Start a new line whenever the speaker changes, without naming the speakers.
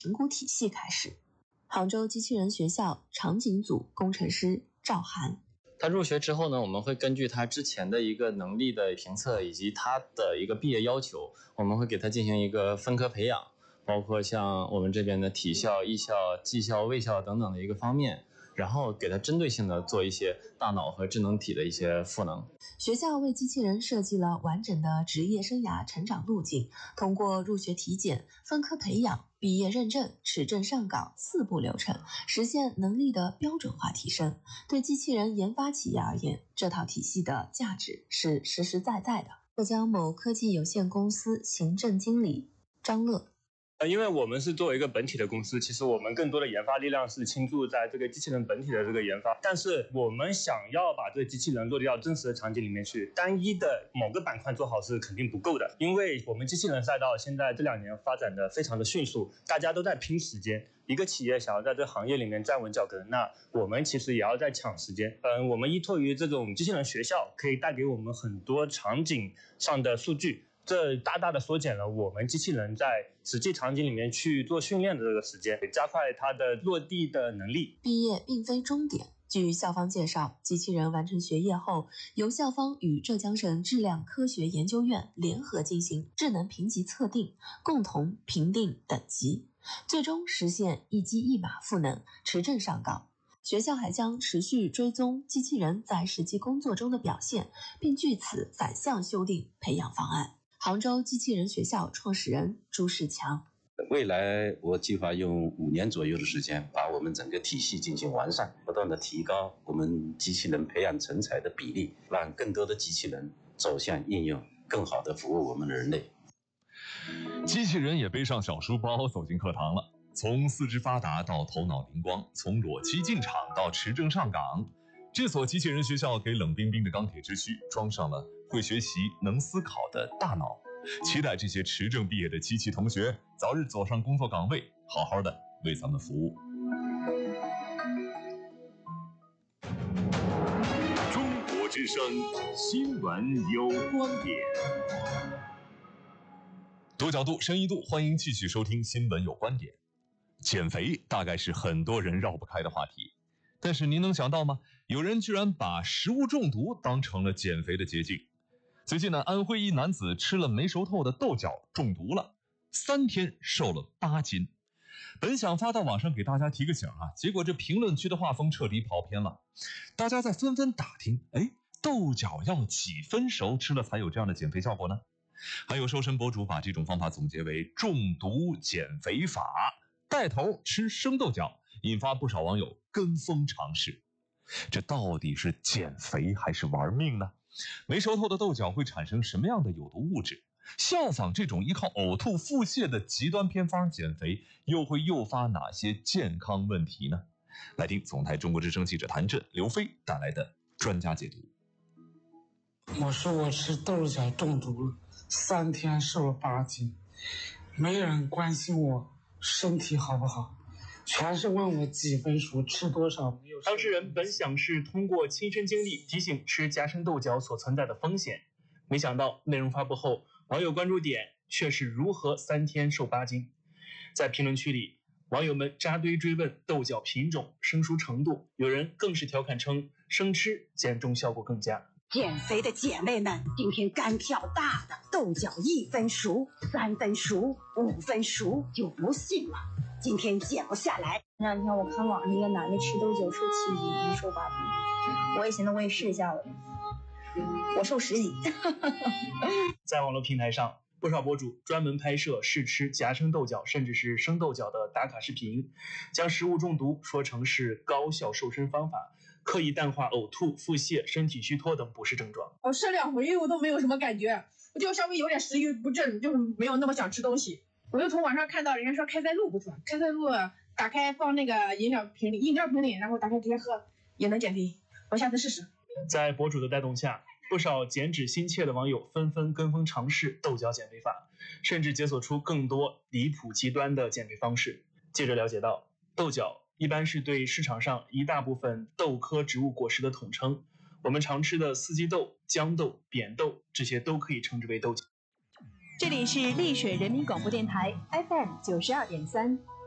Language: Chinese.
评估体系开始。杭州机器人学校场景组工程师赵涵，
他入学之后呢，我们会根据他之前的一个能力的评测以及他的一个毕业要求，我们会给他进行一个分科培养，包括像我们这边的体校、艺校、技校、卫校等等的一个方面，然后给他针对性的做一些大脑和智能体的一些赋能。
学校为机器人设计了完整的职业生涯成长路径，通过入学体检、分科培养、毕业认证、持证上岗4步流程，实现能力的标准化提升。对机器人研发企业而言，这套体系的价值是实实在在的。浙江某科技有限公司行政经理张乐，
因为我们是作为一个本体的公司，其实我们更多的研发力量是倾注在这个机器人本体的这个研发，但是我们想要把这个机器人落地到真实的场景里面去，单一的某个板块做好是肯定不够的，因为我们机器人赛道现在这2年发展的非常的迅速，大家都在拼时间，一个企业想要在这行业里面站稳脚跟，那我们其实也要在抢时间。我们依托于这种机器人学校，可以带给我们很多场景上的数据，这大大的缩减了我们机器人在实际场景里面去做训练的这个时间，加快它的落地的能力。
毕业并非终点。据校方介绍，机器人完成学业后，由校方与浙江省质量科学研究院联合进行智能评级测定，共同评定等级，最终实现一机一码赋能，持证上岗。学校还将持续追踪机器人在实际工作中的表现，并据此反向修订培养方案。杭州机器人学校创始人朱世强，
未来我计划用5年左右的时间，把我们整个体系进行完善，不断的提高我们机器人培养成才的比例，让更多的机器人走向应用，更好的服务我们的人类。
机器人也背上小书包走进课堂了，从四肢发达到头脑灵光，从裸机进场到持证上岗，这所机器人学校给冷冰冰的钢铁之躯装上了会学习、能思考的大脑。期待这些持证毕业的机器同学早日走上工作岗位，好好的为咱们服务。中国之声，新闻有观点。多角度、深一度，欢迎继续收听新闻有观点。减肥大概是很多人绕不开的话题，但是您能想到吗？有人居然把食物中毒当成了减肥的捷径。最近呢，安徽一男子吃了没熟透的豆角中毒了，3天瘦了8斤。本想发到网上给大家提个醒啊，结果这评论区的画风彻底跑偏了，大家在纷纷打听，豆角要几分熟吃了才有这样的减肥效果呢？还有瘦身博主把这种方法总结为中毒减肥法，带头吃生豆角，引发不少网友跟风尝试。这到底是减肥还是玩命呢？没熟透的豆角会产生什么样的有毒物质？效仿这种依靠呕吐腹泻的极端偏方减肥，又会诱发哪些健康问题呢？来听总台中国之声记者谭震、刘飞带来的专家解读。
我说我吃豆角中毒了，3天瘦了8斤，没人关心我身体好不好，全是问我几分熟，吃多少没有。
当事人本想是通过亲身经历提醒吃夹生豆角所存在的风险，没想到内容发布后，网友关注点却是如何3天瘦8斤。在评论区里，网友们扎堆追问豆角品种、生熟程度，有人更是调侃称生吃减重效果更佳。
减肥的姐妹们，听听干票大的，豆角1分熟、3分熟、5分熟就不信了，今天减不下来。
那2天我看网上一个男的吃豆角瘦7斤，能瘦8斤，我也寻思我也试一下子，我瘦10斤。
在网络平台上，不少博主专门拍摄试吃夹生豆角甚至是生豆角的打卡视频，将食物中毒说成是高效瘦身方法，刻意淡化呕吐、腹泻、身体虚脱等不适症状。
我吃2回我都没有什么感觉，我就稍微有点食欲不振，就是没有那么想吃东西。我又从网上看到人家说开塞露不错，开塞露打开放那个饮料瓶里，然后打开直接喝也能减肥，我下次试试。
在博主的带动下，不少减脂心切的网友纷纷跟风尝试豆角减肥法，甚至解锁出更多离谱极端的减肥方式。记者了解到，豆角一般是对市场上一大部分豆科植物果实的统称，我们常吃的四季豆、豇豆、扁豆，这些都可以称之为豆角。
这里是丽水人民广播电台 FM 92.3，